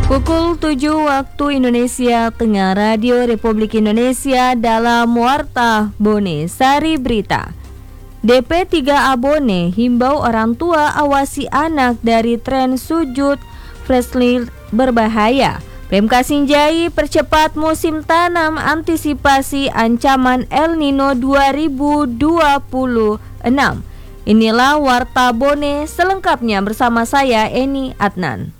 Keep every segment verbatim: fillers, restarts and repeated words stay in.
Pukul tujuh waktu Indonesia Tengah, Radio Republik Indonesia dalam Warta Bone Sari Berita. D P tiga A Bone himbau orang tua awasi anak dari tren sujud freshly berbahaya. P M K Sinjai percepat musim tanam antisipasi ancaman El Nino dua ribu dua puluh enam. Inilah Warta Bone selengkapnya bersama saya Eni Adnan.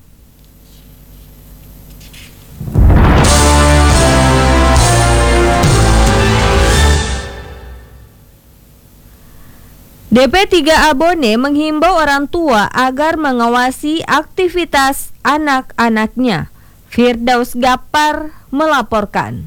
D P tiga A Bone menghimbau orang tua agar mengawasi aktivitas anak-anaknya. Firdaus Gapar melaporkan.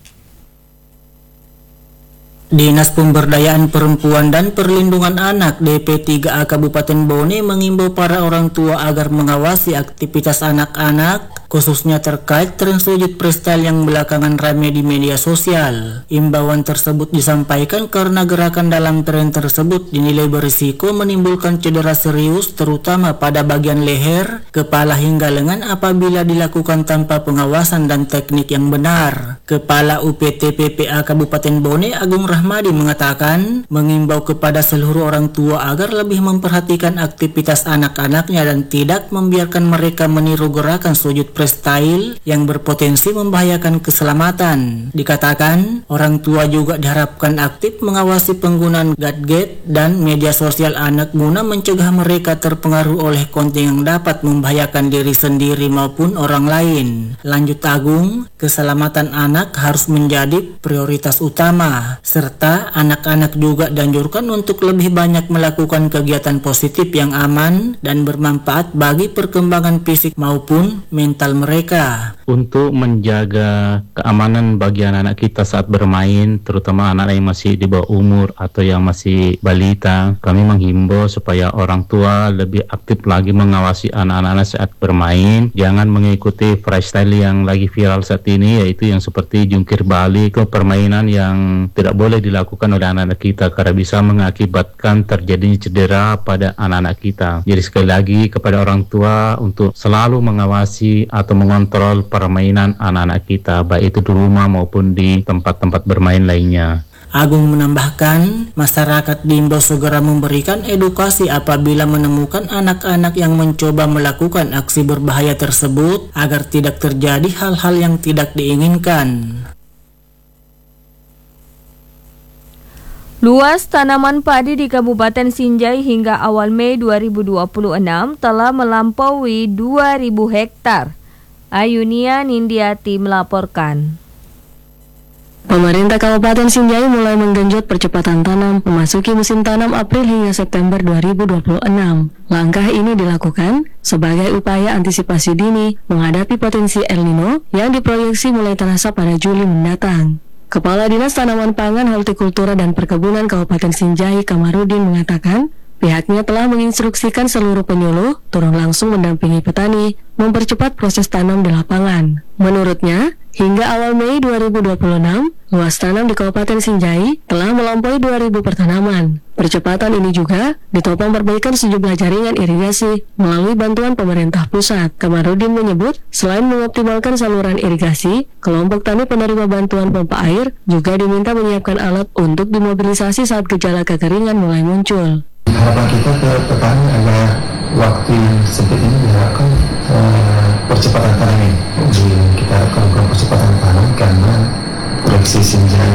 Dinas Pemberdayaan Perempuan dan Perlindungan Anak D P tiga A Kabupaten Bone mengimbau para orang tua agar mengawasi aktivitas anak-anak, khususnya terkait tren sujud freestyle yang belakangan ramai di media sosial. Imbauan tersebut disampaikan karena gerakan dalam tren tersebut dinilai berisiko menimbulkan cedera serius terutama pada bagian leher, kepala hingga lengan apabila dilakukan tanpa pengawasan dan teknik yang benar. Kepala U P T P P A Kabupaten Bone Agung Rahmadi mengatakan mengimbau kepada seluruh orang tua agar lebih memperhatikan aktivitas anak-anaknya dan tidak membiarkan mereka meniru gerakan sujud freestyle yang berpotensi membahayakan keselamatan. Dikatakan, orang tua juga diharapkan aktif mengawasi penggunaan gadget dan media sosial anak guna mencegah mereka terpengaruh oleh konten yang dapat membahayakan diri sendiri maupun orang lain. Lanjut Agung, keselamatan anak harus menjadi prioritas utama, serta anak-anak juga dianjurkan untuk lebih banyak melakukan kegiatan positif yang aman dan bermanfaat bagi perkembangan fisik maupun mental mereka. Untuk menjaga keamanan bagi anak-anak kita saat bermain, terutama anak-anak yang masih di bawah umur atau yang masih balita, kami menghimbau supaya orang tua lebih aktif lagi mengawasi anak-anak saat bermain. Jangan mengikuti freestyle yang lagi viral saat ini, yaitu yang seperti jungkir balik ke permainan yang tidak boleh dilakukan oleh anak-anak kita karena bisa mengakibatkan terjadinya cedera pada anak-anak kita. Jadi sekali lagi kepada orang tua untuk selalu mengawasi atau mengontrol permainan anak-anak kita, baik itu di rumah maupun di tempat-tempat bermain lainnya. Agung menambahkan, masyarakat diimbau segera memberikan edukasi apabila menemukan anak-anak yang mencoba melakukan aksi berbahaya tersebut agar tidak terjadi hal-hal yang tidak diinginkan. Luas tanaman padi di Kabupaten Sinjai hingga awal Mei dua ribu dua puluh enam telah melampaui dua ribu hektar. Ayunia Nindiati melaporkan. Pemerintah Kabupaten Sinjai mulai menggenjot percepatan tanam memasuki musim tanam April hingga September dua ribu dua puluh enam. Langkah ini dilakukan sebagai upaya antisipasi dini menghadapi potensi El Nino yang diproyeksi mulai terasa pada Juli mendatang. Kepala Dinas Tanaman Pangan, Hortikultura dan Perkebunan Kabupaten Sinjai Kamarudin mengatakan, pihaknya telah menginstruksikan seluruh penyuluh turun langsung mendampingi petani mempercepat proses tanam di lapangan. Menurutnya, hingga awal Mei dua ribu dua puluh enam, luas tanam di Kabupaten Sinjai telah melampaui dua ribu pertanaman. Percepatan ini juga ditopang perbaikan sejumlah jaringan irigasi melalui bantuan pemerintah pusat. Kamarudin menyebut, selain mengoptimalkan saluran irigasi, kelompok tani penerima bantuan pompa air juga diminta menyiapkan alat untuk dimobilisasi saat gejala kekeringan mulai muncul. Harapan kita ke petani agar waktu yang sempit ini diharapkan uh, percepatan tanam ini. Jadi kita akan melakukan percepatan tanam karena proyeksi Sinjai